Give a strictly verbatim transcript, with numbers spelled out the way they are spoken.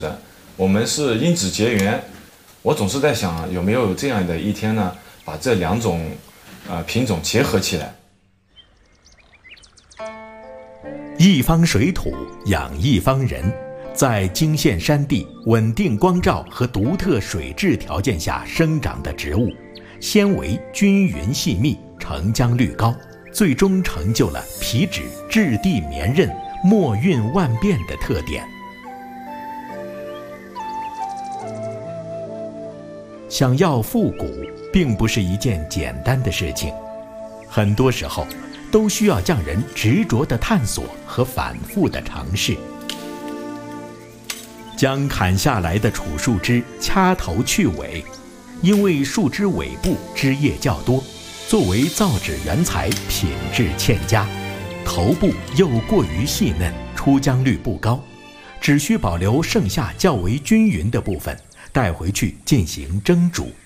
我们是因子结缘。我总是在想，有没有这样的一天呢？把这两种呃品种结合起来。 一方水土养一方人，在泾县山地稳定光照和独特水质条件下生长的植物，纤维均匀细密，成浆率高，最终成就了皮脂质地绵韧、墨韵万变的特点。想要复古，并不是一件简单的事情，很多时候都需要匠人执着的探索和反复的尝试。将砍下来的楚树枝掐头去尾，因为树枝尾部枝叶较多，作为造纸原材品质欠佳，头部又过于细嫩，出浆率不高，只需保留剩下较为均匀的部分，带回去进行蒸煮，